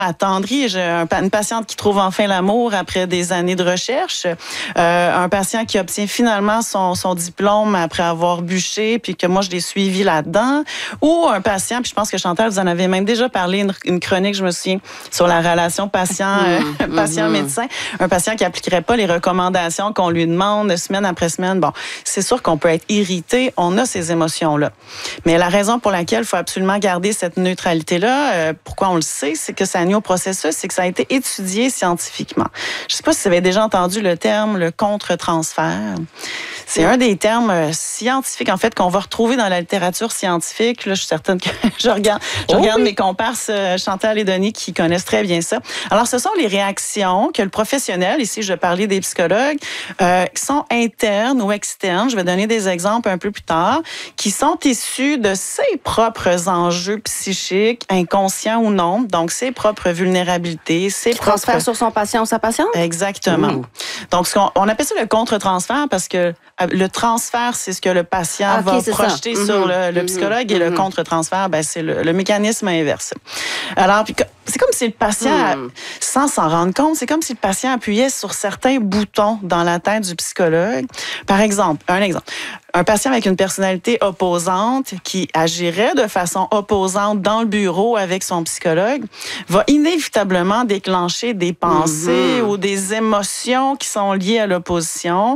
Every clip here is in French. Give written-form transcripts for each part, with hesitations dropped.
attendri. J'ai une patiente qui trouve enfin l'amour après des années de recherche. Un patient qui obtient finalement son diplôme après avoir bûché, puis que moi, je l'ai suivi là-dedans. Ou un patient, puis je pense que Chantal, vous en avez même déjà parlé, une chronique, je me souviens, sur la relation patient-médecin. Un patient qui n'appliquerait pas les recommandations qu'on lui demande semaine après semaine. Bon, c'est sûr qu'on peut être irrité. On a ces émotions-là. Mais la raison pour laquelle il faut absolument garder cette neutralité-là, pourquoi on le sait, c'est que ça nuit au processus, c'est que ça a été étudié scientifiquement. Je ne sais pas si vous avez déjà entendu le terme le contre-transfert. C'est un des termes scientifiques, en fait, qu'on va retrouver dans la littérature scientifique. Là, je suis certaine que je regarde mes comparses Chantal et Denis qui connaissent très bien ça. Alors, ce sont les réactions que le professionnel, ici, je vais parler des psychologues, qui sont internes ou externes, je vais donner des exemples un peu plus tard, qui sont issus de ses propres enjeux psychiques, inconscients ou non, donc ses propres vulnérabilités, ses propres... Transfert sur son patient ou sa patiente? Exactement. Donc, on appelle ça le contre-transfert parce que le transfert, c'est ce que le patient va projeter sur le psychologue et le contre-transfert, ben, c'est le mécanisme inverse. Alors, puis, c'est comme si le patient, sans s'en rendre compte, c'est comme si le patient appuyait sur certains boutons dans la tête du psychologue. Par exemple, un patient avec une personnalité opposante qui agirait de façon opposante dans le bureau avec son psychologue va inévitablement déclencher des pensées ou des émotions qui sont liées à l'opposition.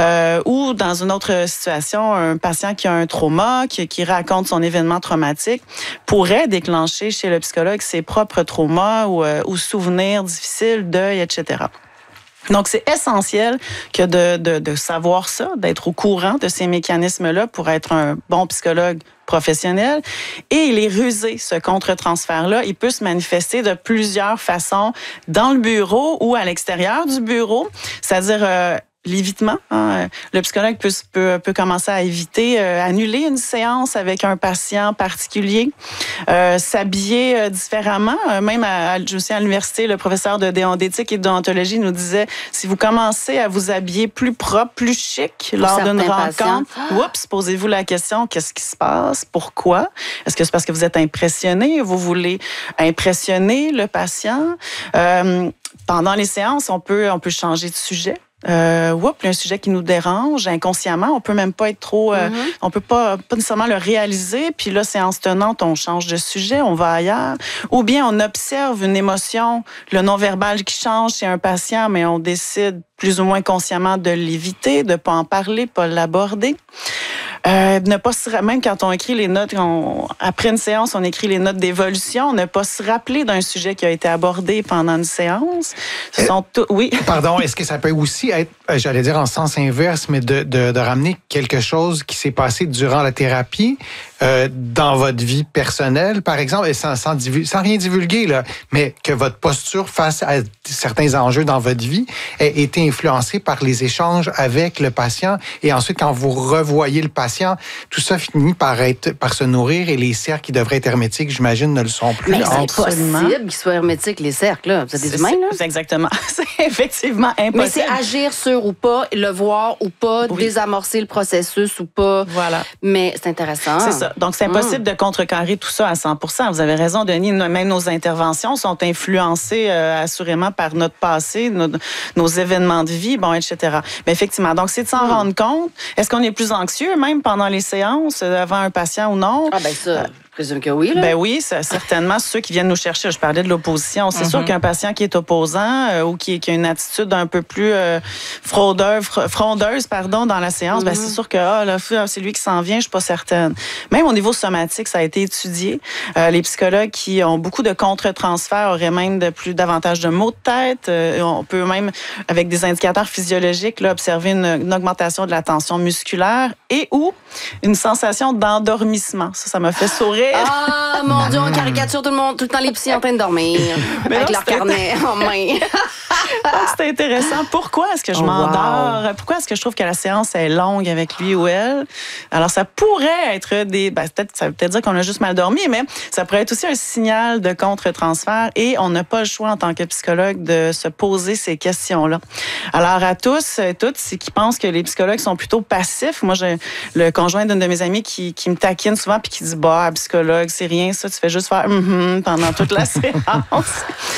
Ou dans une autre situation, un patient qui a un trauma, qui raconte son événement traumatique, pourrait déclencher chez le psychologue ses propres traumas ou souvenirs difficiles, deuil, etc. Donc, c'est essentiel que de savoir ça, d'être au courant de ces mécanismes-là pour être un bon psychologue professionnel. Et il est rusé, ce contre-transfert-là. Il peut se manifester de plusieurs façons dans le bureau ou à l'extérieur du bureau, c'est-à-dire... l'évitement. Le psychologue peut commencer à éviter, annuler une séance avec un patient particulier, s'habiller différemment. Même je sais, à l'université, le professeur d'éthique et de déontologie nous disait, si vous commencez à vous habiller plus propre, plus chic lors d'une rencontre, posez-vous la question, qu'est-ce qui se passe? Pourquoi? Est-ce que c'est parce que vous êtes impressionné? Vous voulez impressionner le patient? Pendant les séances, on peut changer de sujet. Un sujet qui nous dérange inconsciemment, on peut même pas être trop, on peut pas nécessairement le réaliser, puis là, séance tenante, on change de sujet, on va ailleurs, ou bien on observe une émotion, le non-verbal qui change chez un patient, mais on décide plus ou moins consciemment de l'éviter, de pas en parler, pas l'aborder. Ne pas même quand on écrit les notes, après une séance, on écrit les notes d'évolution, ne pas se rappeler d'un sujet qui a été abordé pendant une séance. Ce sont oui. Pardon, est-ce que ça peut aussi être, j'allais dire en sens inverse, mais de ramener quelque chose qui s'est passé durant la thérapie dans votre vie personnelle, par exemple, et sans rien divulguer, là, mais que votre posture face à certains enjeux dans votre vie ait été influencée par les échanges avec le patient, et ensuite, quand vous revoyez le patient, tout ça finit par se nourrir, et les cercles qui devraient être hermétiques, j'imagine, ne le sont plus. Mais c'est impossible qu'ils soient hermétiques, les cercles, là. Vous êtes des humains, là? C'est exactement. C'est effectivement impossible. Mais c'est agir sur ou pas, le voir ou pas, désamorcer le processus ou pas. Voilà. Mais c'est intéressant. C'est ça. Donc, c'est impossible de contrecarrer tout ça à 100%. Vous avez raison, Denis. Même nos interventions sont influencées assurément par notre passé, nos événements de vie, etc. Mais effectivement, donc c'est de s'en rendre compte. Est-ce qu'on est plus anxieux, même pendant les séances, avant un patient ou non? Ah, ben ça... Je présume que oui, là. Ben oui, certainement, ceux qui viennent nous chercher. Je parlais de l'opposition. C'est sûr qu'un patient qui est opposant ou qui a une attitude un peu plus frondeuse dans la séance, ben c'est sûr que c'est lui qui s'en vient, je suis pas certaine. Même au niveau somatique, ça a été étudié. Les psychologues qui ont beaucoup de contre-transferts auraient même davantage de maux de tête. On peut même, avec des indicateurs physiologiques, là, observer une augmentation de la tension musculaire et ou une sensation d'endormissement. Ça m'a fait sourire. Ah, mon Dieu, on caricature tout le temps les psys en train de dormir. Avec leur carnet en main. Donc, c'est intéressant. Pourquoi est-ce que je m'endors? Wow. Pourquoi est-ce que je trouve que la séance est longue avec lui ou elle? Alors, ça pourrait être ça veut peut-être dire qu'on a juste mal dormi, mais ça pourrait être aussi un signal de contre-transfert et on n'a pas le choix en tant que psychologue de se poser ces questions-là. Alors, à tous et toutes, qui pensent que les psychologues sont plutôt passifs. Moi, j'ai le conjoint d'une de mes amies qui me taquine souvent puis qui dit, psychologue, c'est rien ça, tu fais juste faire pendant toute la séance.